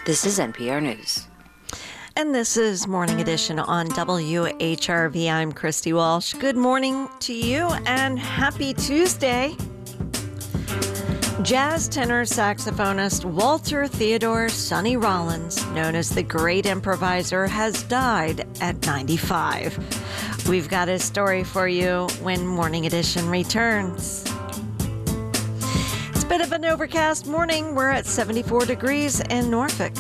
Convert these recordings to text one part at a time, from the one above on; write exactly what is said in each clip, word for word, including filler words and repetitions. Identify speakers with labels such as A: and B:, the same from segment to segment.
A: This is N P R News.
B: And this is Morning Edition on W H R V. I'm Christy Walsh. Good morning to you and happy Tuesday. Jazz tenor saxophonist Walter Theodore Sonny Rollins, known as the Great Improviser, has died at ninety-five. We've got his story for you when Morning Edition returns. It's a bit of an overcast morning. We're at seventy-four degrees in Norfolk.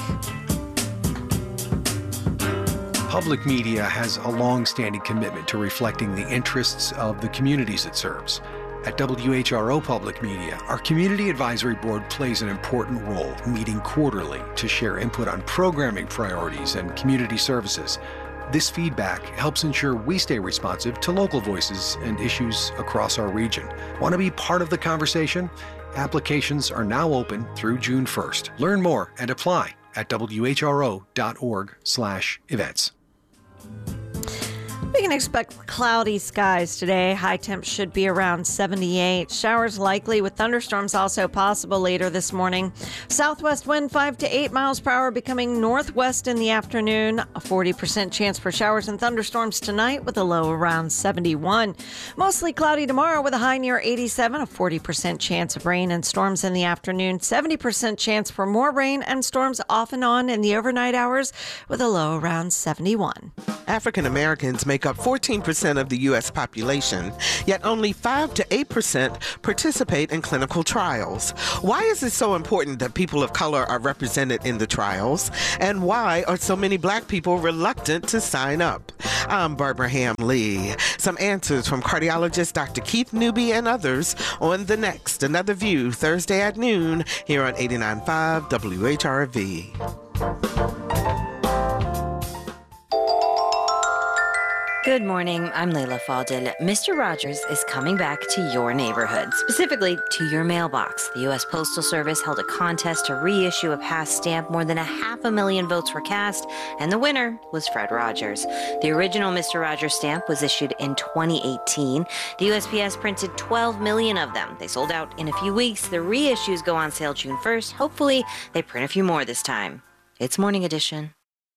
C: Public media has a long-standing commitment to reflecting the interests of the communities it serves. At W H R O Public Media, our Community Advisory Board plays an important role, meeting quarterly to share input on programming priorities and community services. This feedback helps ensure we stay responsive to local voices and issues across our region. Want to be part of the conversation? Applications are now open through June first. Learn more and apply at W H R O dot org slash events.
B: We can expect cloudy skies today. High temps should be around seventy-eight. Showers likely with thunderstorms also possible later this morning. Southwest wind five to eight miles per hour becoming northwest in the afternoon. A forty percent chance for showers and thunderstorms tonight with a low around seventy-one. Mostly cloudy tomorrow with a high near eighty-seven. A forty percent chance of rain and storms in the afternoon. seventy percent chance for more rain and storms off and on in the overnight hours with a low around seventy-one.
D: African Americans make up fourteen percent of the U S population, yet only five to eight percent participate in clinical trials. Why is it so important that people of color are represented in the trials? And why are so many black people reluctant to sign up? I'm Barbara Ham Lee. Some answers from cardiologist Doctor Keith Newby and others on the next Another View Thursday at noon here on eighty-nine point five W H R V.
A: Good morning, I'm Layla Fadil. Mister Rogers is coming back to your neighborhood, specifically to your mailbox. The U S Postal Service held a contest to reissue a past stamp. More than a half a million votes were cast, and the winner was Fred Rogers. The original Mister Rogers stamp was issued in twenty eighteen. The U S P S printed twelve million of them. They sold out in a few weeks. The reissues go on sale June first. Hopefully, they print a few more this time. It's Morning Edition.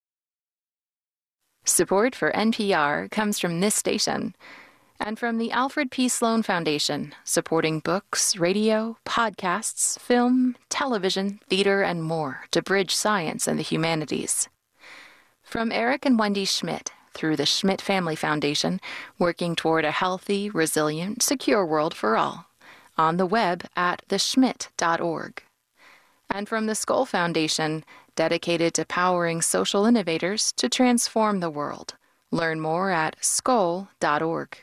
E: Support for N P R comes from this station and from the Alfred P. Sloan Foundation, supporting books, radio, podcasts, film, television, theater, and more to bridge science and the humanities. From Eric and Wendy Schmidt through the Schmidt Family Foundation, working toward a healthy, resilient, secure world for all. On the web at the schmidt dot org. And from the Skoll Foundation, dedicated to powering social innovators to transform the world. Learn more at skoll dot org.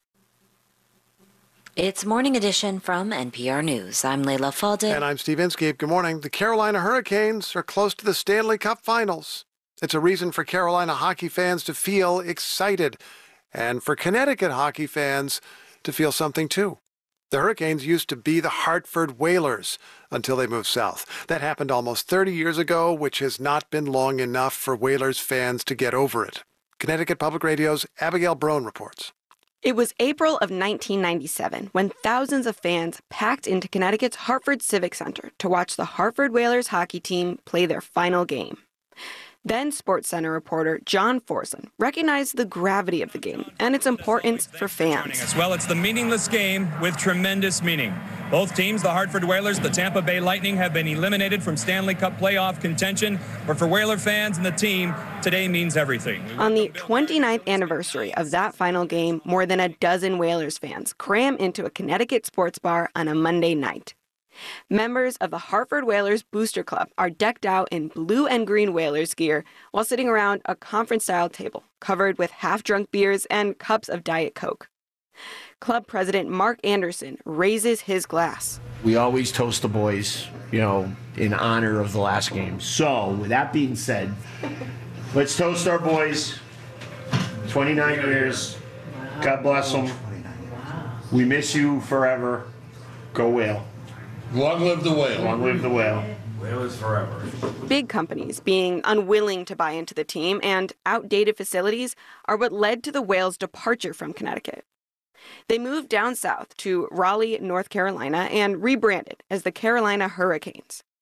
A: It's Morning Edition from N P R News. I'm Layla Fadil.
F: And I'm Steve Inskeep. Good morning. The Carolina Hurricanes are close to the Stanley Cup Finals. It's a reason for Carolina hockey fans to feel excited, and for Connecticut hockey fans to feel something too. The Hurricanes used to be the Hartford Whalers until they moved south. That happened almost thirty years ago, which has not been long enough for Whalers fans to get over it. Connecticut Public Radio's Abigail Broen reports.
G: It was April of nineteen ninety-seven when thousands of fans packed into Connecticut's Hartford Civic Center to watch the Hartford Whalers hockey team play their final game. Then SportsCenter reporter John Forson recognized the gravity of the game and its importance for fans.
H: Well, it's the meaningless game with tremendous meaning. Both teams, the Hartford Whalers, the Tampa Bay Lightning, have been eliminated from Stanley Cup playoff contention. But for Whaler fans and the team, today means everything.
G: On the twenty-ninth anniversary of that final game, more than a dozen Whalers fans cram into a Connecticut sports bar on a Monday night. Members of the Hartford Whalers Booster Club are decked out in blue and green Whalers gear while sitting around a conference-style table covered with half-drunk beers and cups of Diet Coke. Club president Mark Anderson raises his glass.
I: We always toast the boys, you know, in honor of the last game. So, with that being said, let's toast our boys. twenty-nine years. God bless them. We miss you forever. Go Whale.
J: Long live the whale.
I: Long live the whale.
J: Whalers forever.
G: Big companies being unwilling to buy into the team and outdated facilities are what led to the Whales' departure from Connecticut. They moved down south to Raleigh, North Carolina, and rebranded as the Carolina Hurricanes.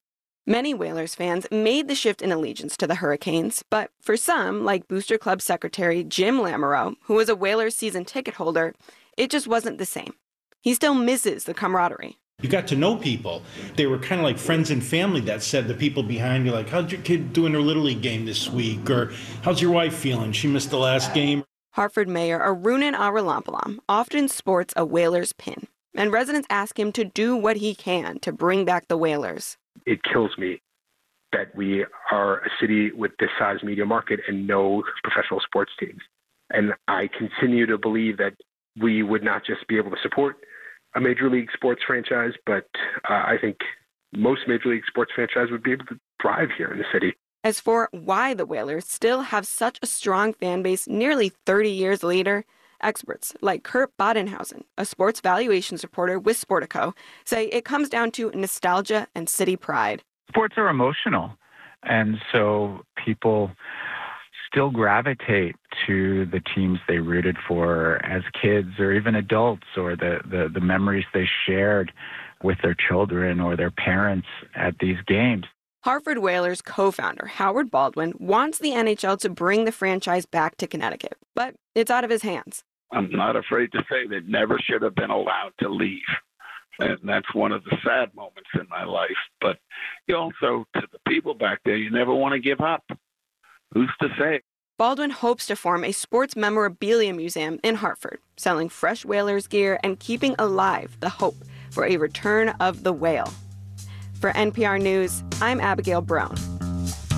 G: Many Whalers fans made the shift in allegiance to the Hurricanes, but for some, like Booster Club Secretary Jim Lamoureux, who was a Whalers season ticket holder, it just wasn't the same. He still misses the camaraderie.
K: You got to know people. They were kind of like friends and family that said the people behind you, like, how's your kid doing her Little League game this week? Or how's your wife feeling? She missed the last game.
G: Hartford Mayor Arunan Arulampalam often sports a Whalers pin, and residents ask him to do what he can to bring back the Whalers.
L: It kills me that we are a city with this size media market and no professional sports teams. And I continue to believe that we would not just be able to support a Major League sports franchise, but uh, I think most Major League sports franchise would be able to thrive here in the city.
G: As for why the Whalers still have such a strong fan base nearly thirty years later, experts like Kurt Bodenhausen, a sports valuations reporter with Sportico, say it comes down to nostalgia and city pride.
M: Sports are emotional, and so people still gravitate to the teams they rooted for as kids or even adults, or the, the, the memories they shared with their children or their parents at these games.
G: Hartford Whalers co-founder Howard Baldwin wants the N H L to bring the franchise back to Connecticut, but it's out of his hands.
N: I'm not afraid to say they never should have been allowed to leave. And that's one of the sad moments in my life. But you also, to the people back there, you never want to give up. Who's to say?
G: Baldwin hopes to form a sports memorabilia museum in Hartford, selling fresh Whalers gear and keeping alive the hope for a return of the whale. For N P R News, I'm Abigail Brown.